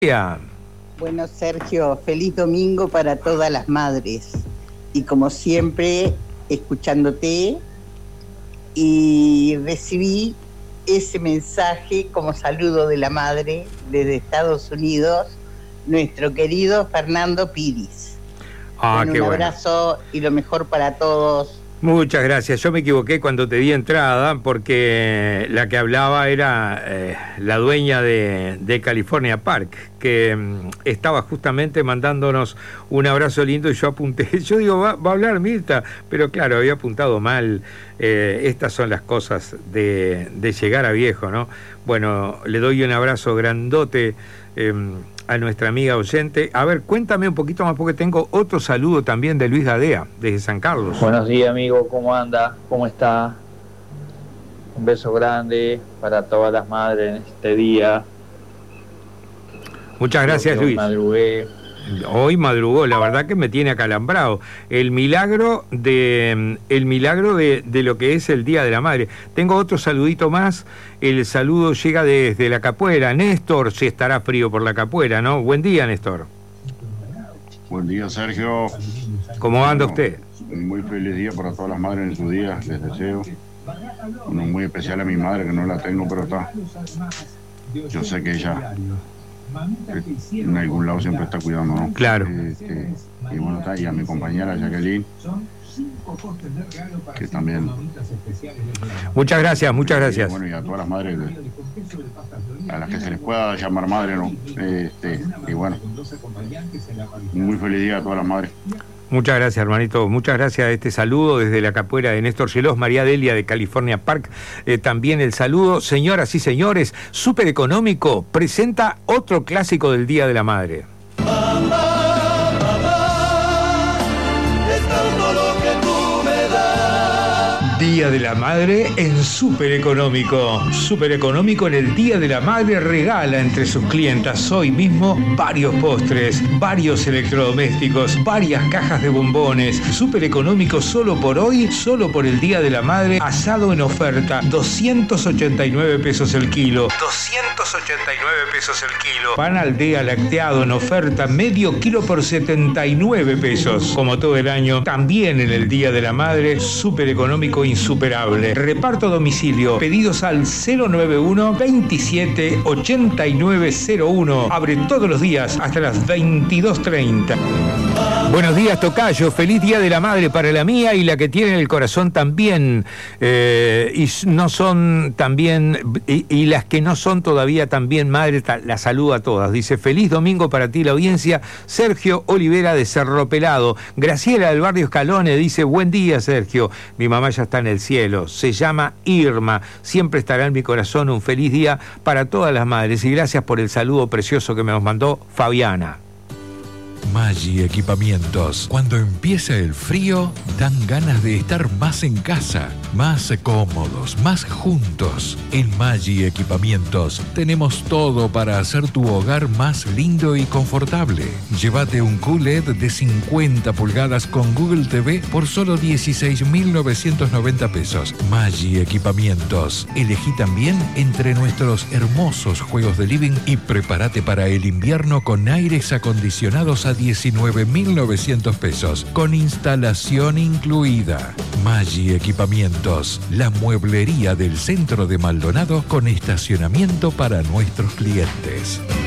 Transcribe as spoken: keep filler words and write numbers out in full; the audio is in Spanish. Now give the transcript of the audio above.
Ya. Bueno, Sergio, feliz domingo para todas las madres. Y como siempre, escuchándote, y recibí ese mensaje como saludo de la madre desde Estados Unidos, nuestro querido Fernando Piris. Ah, bueno, qué un bueno. abrazo y lo mejor para todos. Muchas gracias. Yo me equivoqué cuando te di entrada porque la que hablaba era eh, la dueña de, de California Park, que mm, estaba justamente mandándonos un abrazo lindo y yo apunté. Yo digo, va, va a hablar Mirta, pero claro, había apuntado mal. Eh, estas son las cosas de, de llegar a viejo, ¿no? Bueno, le doy un abrazo grandote eh, a nuestra amiga oyente. A ver, cuéntame un poquito más porque tengo otro saludo también de Luis Gadea, desde San Carlos. Buenos días, amigo, ¿cómo anda? ¿Cómo está? Un beso grande para todas las madres en este día. Muchas gracias, Luis. Madrugué. Hoy madrugó, la verdad que me tiene acalambrado. El milagro de el milagro de, de lo que es el Día de la Madre. Tengo otro saludito más. El saludo llega desde la Capuera. Néstor, si estará frío por la Capuera, ¿no? Buen día, Néstor. Buen día, Sergio. ¿Cómo anda usted? Muy feliz día para todas las madres en su día, les deseo. Uno muy especial a mi madre, que no la tengo, pero está. Yo sé que ella en algún lado siempre está cuidando, ¿no? Claro. Este, y bueno, está, y a mi compañera Jacqueline, que también. Muchas gracias, muchas gracias. Y bueno, y a todas las madres, a las que se les pueda llamar madre, ¿no? Este, y bueno, muy feliz día a todas las madres. Muchas gracias, hermanito. Muchas gracias a este saludo desde la Capuera de Néstor Gelos, María Delia de California Park. Eh, también el saludo. Señoras y señores, Súper Económico presenta otro clásico del Día de la Madre. Día de la Madre en Súper Económico. Súper Económico en el Día de la Madre regala entre sus clientas hoy mismo varios postres, varios electrodomésticos, varias cajas de bombones. Súper Económico solo por hoy, solo por el Día de la Madre, asado en oferta, doscientos ochenta y nueve pesos el kilo. doscientos ochenta y nueve pesos el kilo. Pan Aldea lacteado en oferta, medio kilo por setenta y nueve pesos. Como todo el año, también en el Día de la Madre, Súper Económico insuperable. Reparto a domicilio. Pedidos al cero nueve uno, veintisiete, ochenta y nueve cero uno. Abre todos los días hasta las veintidós treinta. Buenos días, tocayo. Feliz Día de la Madre para la mía y la que tiene en el corazón también. Eh, y no son también, y, y las que no son todavía también madres, las saludo a todas. Dice, feliz domingo para ti la audiencia. Sergio Olivera de Cerro Pelado. Graciela del barrio Escalone dice, buen día, Sergio. Mi mamá ya está en el cielo. Se llama Irma. Siempre estará en mi corazón. Un feliz día para todas las madres. Y gracias por el saludo precioso que me nos mandó Fabiana. Maggi Equipamientos. Cuando empieza el frío, dan ganas de estar más en casa, más cómodos, más juntos. En Maggi Equipamientos tenemos todo para hacer tu hogar más lindo y confortable. Llévate un Q L E D de cincuenta pulgadas con Google T V por solo dieciséis mil novecientos noventa pesos. Maggi Equipamientos. Elegí también entre nuestros hermosos juegos de living y prepárate para el invierno con aires acondicionados a diecinueve mil novecientos pesos, con instalación incluida. Maggi Equipamientos, la mueblería del centro de Maldonado con estacionamiento para nuestros clientes.